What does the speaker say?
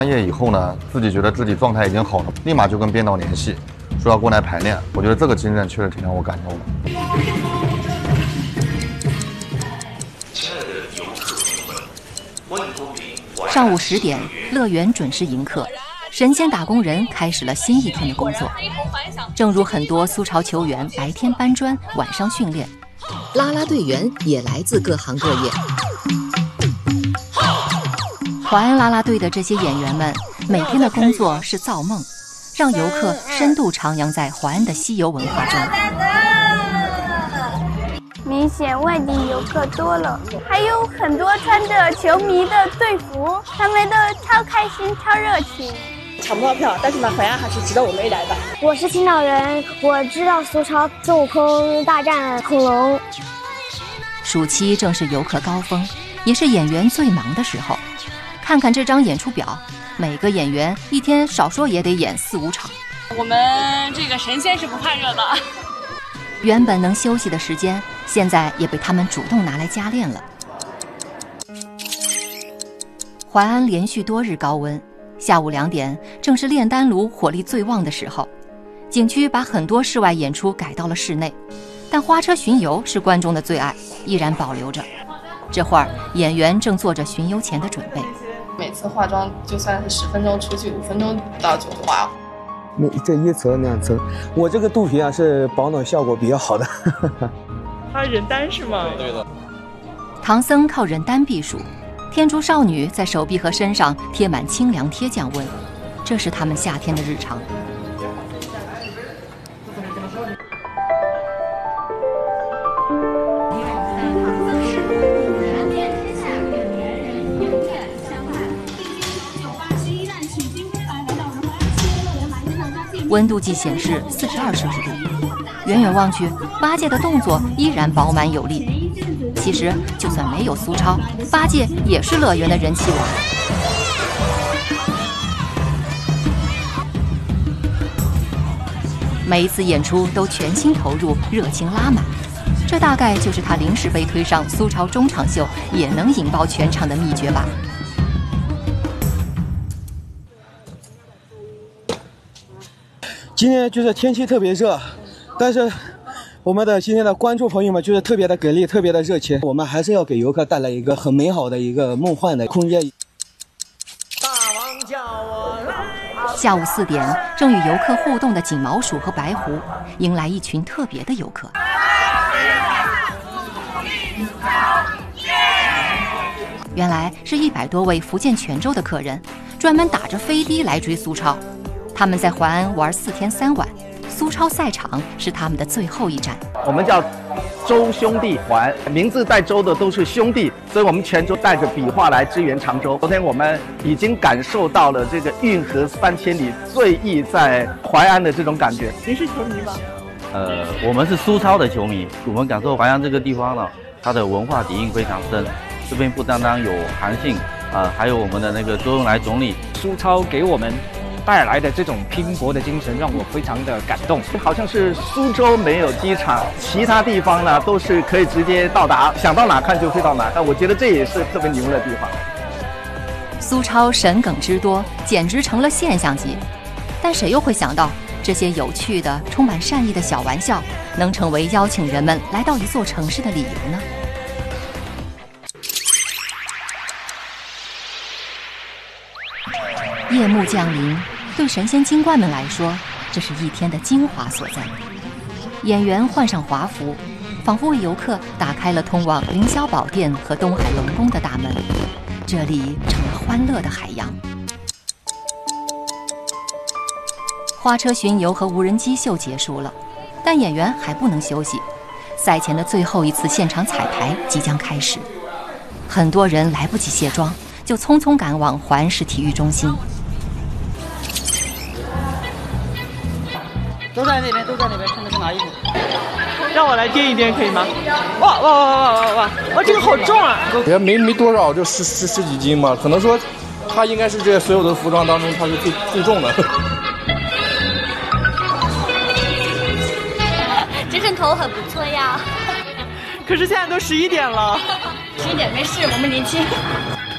专业以后呢，自己觉得自己状态已经好了，立马就跟编导联系，说要过来排练。我觉得这个精神确实挺让我感动的。 上午10点，乐园准时迎客，神仙打工人开始了新一天的工作。正如很多苏超球员白天搬砖，晚上训练， 啦啦队员也来自各行各业。 淮安啦啦队的这些演员们，每天的工作是造梦，让游客深度徜徉在淮安的西游文化中。 明显外地游客多了，还有很多穿着球迷的队服，他们都超开心、超热情。 抢不到票，但是呢，淮安还是值得我们一来的。 我是青岛人，我知道苏超孙悟空大战恐龙。 暑期正是游客高峰，也是演员最忙的时候。看看这张演出表，每个演员一天少说也得演4、5场。 我们这个神仙是不怕热的。 原本能休息的时间，现在也被他们主动拿来加练了。淮安连续多日高温，下午2点正是炼丹炉火力最旺的时候。景区把很多室外演出改到了室内，但花车巡游是观众的最爱，依然保留着。这会儿演员正做着巡游前的准备。 每次化妆就算是10分钟出去，5分钟到就化。 这1层2层，我这个肚皮啊是保暖效果比较好的。 他忍丹是吗？ 对的。 唐僧靠忍丹避暑，天竺少女在手臂和身上贴满清凉贴降温，这是他们夏天的日常。温度计显示42摄氏度，远远望去，八戒的动作依然饱满有力。其实，就算没有苏超，八戒也是乐园的人气王。每一次演出都全心投入，热情拉满，这大概就是他临时被推上苏超中场秀也能引爆全场的秘诀吧。 今天就是天气特别热，但是我们的今天的观众朋友们就是特别的给力，特别的热情。我们还是要给游客带来一个很美好的一个梦幻的空间。 大王叫我来。下午4点，正与游客互动的锦毛鼠和白狐迎来一群特别的游客。原来是100多位福建泉州的客人，专门打着飞的来追苏超。他们在淮安玩4天3晚，苏超赛场是他们的最后一站。 我们叫周兄弟环，名字带周的都是兄弟，所以我们泉州带着笔画来支援常州。昨天我们已经感受到了这个运河3千里，最意在淮安的这种感觉。 您是球迷吗？ 我们是苏超的球迷，我们感受淮安这个地方呢，它的文化底蕴非常深。这边不单单有韩信还有我们的那个周恩来总理。 苏超给我们带来的这种拼搏的精神让我非常的感动。 好像是苏州没有机场，其他地方呢都是可以直接到达，想到哪看就飞到哪。但我觉得这也是特别牛的地方。 苏超神梗之多，简直成了现象级。但谁又会想到，这些有趣的、充满善意的小玩笑，能成为邀请人们来到一座城市的理由呢？夜幕降临，对神仙精怪们来说，这是一天的精华所在。演员换上华服，仿佛为游客打开了通往凌霄宝殿和东海龙宫的大门，这里成了欢乐的海洋。花车巡游和无人机秀结束了，但演员还不能休息，赛前的最后一次现场彩排即将开始。很多人来不及卸妆，就匆匆赶往淮安市体育中心。 都在那边，看着拿衣服。 让我来掂一掂可以吗？哇，这个好重啊！ 也没多少，就十几斤嘛。可能说，它应该是这所有的服装当中，它是最重的。 这身头很不错呀。 可是现在都11点了。 11点没事，我们年轻。